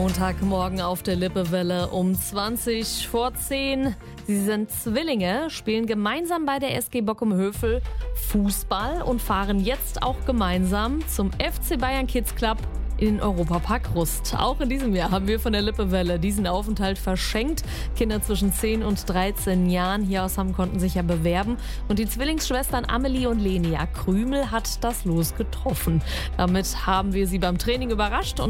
Montagmorgen auf der Lippewelle um 20:10. Sie sind Zwillinge, spielen gemeinsam bei der SG Bockum-Hövel Fußball und fahren jetzt auch gemeinsam zum FC Bayern Kids Club in den Europapark Rust. Auch in diesem Jahr haben wir von der Lippewelle diesen Aufenthalt verschenkt. Kinder zwischen 10 und 13 Jahren hier aus Hamm konnten sich ja bewerben. Und die Zwillingsschwestern Amelie und Lenia Krümel hat das Los getroffen. Damit haben wir sie beim Training überrascht und